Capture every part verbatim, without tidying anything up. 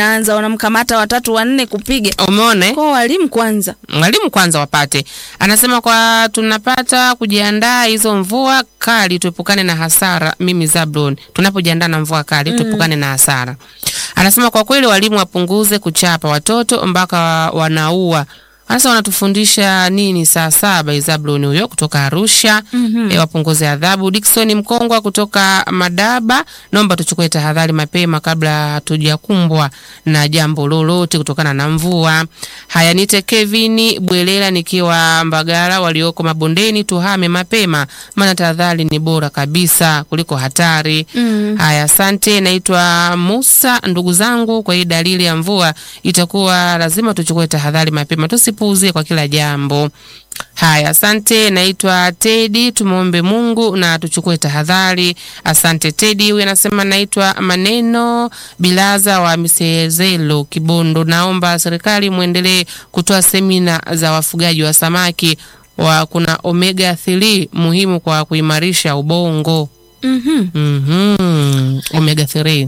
wameanza wanamkamata watatu wanne kupiga. Umeona? Kwa walimu kwanza. Walimu kwanza wapate. Anasema kwa tunapata kujiandaa hizo mvua kali tuepukane na hasara. Mimi Zablon, tunapojiandaa na mvua kali mm. tuepukane na hasara. Anasema kwa kweli walimu wapunguze kuchapa watoto mpaka wanaua. Sasa wanatufundisha nini saa saba? Zablon huyo kutoka Arusha. Mm-hmm. E, wapunguze adhabu. Dickson Mkongwa kutoka Madaba, naomba tuchukue tahadhari mapema kabla hatujakumbwa na jambo lolote kutokana na mvua. Haya, nite Kevin Bwelela nikiwa Mbagala, walioko mabondeni tuhame mapema maana tahadhari ni bora kabisa kuliko hatari. Mm. Haya, asante. Naitwa Musa, ndugu zangu, kwa hii dalili ya mvua itakuwa lazima tuchukue tahadhari mapema, tusipuuzie kwa kila jambo. Haya, asante. Naitwa Teddy, tumuombe Mungu na tuchukue tahadhari. Asante Teddy. Huyu anasema naitwa Maneno Bilaza wa Misezelo Kibondo, naomba serikali muendelee kutoa semina za wafugaji wa samaki wa kuna omega three muhimu kwa kuimarisha ubongo. Mhm. Mhm. Omega three.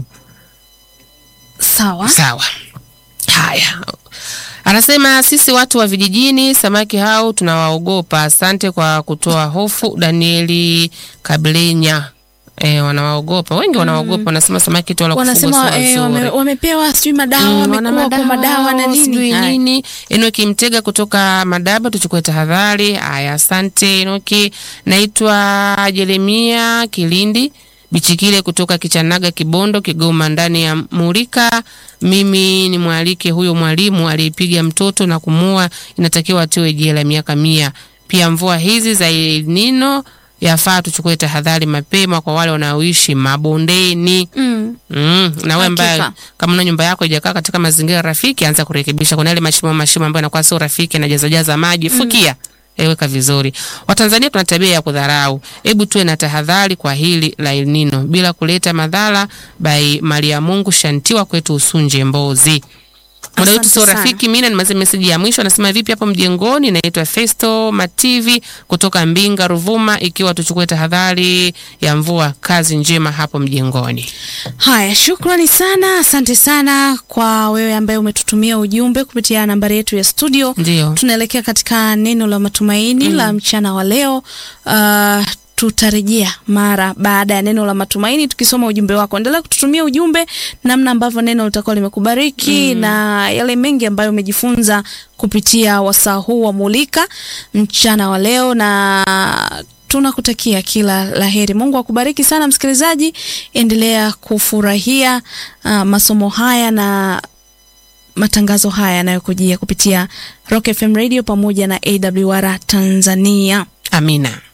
Sawa. Sawa. Haya. Anasema sisi watu wa vijijini samaki hao tunawaogopa. Asante kwa kutoa hofu. Danieli Kablenya. Eh, wanawaogopa. Wengi wanawaogopa. Mm. Wanasema samaki tu wala kufugwa wanasema eh, wame, wamepewa sijui madawa, mm, wamekuwa kwa madawa na nini nini. Enoki Mtega kutoka Madaba, tuchukue tahadhari. Haya, asante Enoki. Naitwa Jeremia Kilindi Bichikile kutoka Kichanaga Kibondo Kigoma ndani ya Murika. Mimi ni mwalike huyo mwalimu aliyepiga mtoto na kumua, inatakiwa atiwe jela miaka mia. Pia mvua hizi za El Nino yafaa tuchukue tahadhari mapema kwa wale wanaoishi mabondeni. Mm. Mm. Na wewe ambaye kama una nyumba yako haijakaa katika mazingira rafiki, anza kurekebisha. Kuna ile mashimo mashimo ambayo yanakuwa sio rafiki na jaza jaza maji, mm. fukia. Eweka vizuri. Watanzania tuna tabia ya kudharau. Hebu tuwe na tahadhari kwa hili la El Nino bila kuleta madhara. By Maria Mungu Shantiwa kwetu Usunje Mbozi. Muda wetu sio rafiki. Mimi na message ya mwisho anasema vipi hapo mjengoni. Naitwa Festo Mativi kutoka Mbinga Ruvuma, ikiwa tuchukue tahadhari ya mvua. Kazi njema hapo mjengoni. Haya, shukrani sana. Asante sana kwa wewe ambaye umetutumia ujumbe kupitia nambari yetu ya studio. Ndiyo. Tunaelekea katika neno la matumaini mm. la mchana wa leo. Uh, tutarejea mara baada ya neno la matumaini tukisoma ujumbe wako. Endelea kututumia ujumbe namna ambavyo neno litakuwa limekubariki mm. na yale mengi ambayo umejifunza kupitia wasaa huu wa Mulika mchana wa leo, na tunakutakia kila laheri. Mungu akubariki sana msikilizaji. Endelea kufurahia uh, masomo haya na matangazo haya yanayokujia kupitia Rock F M Radio pamoja na A W R Tanzania. Amina.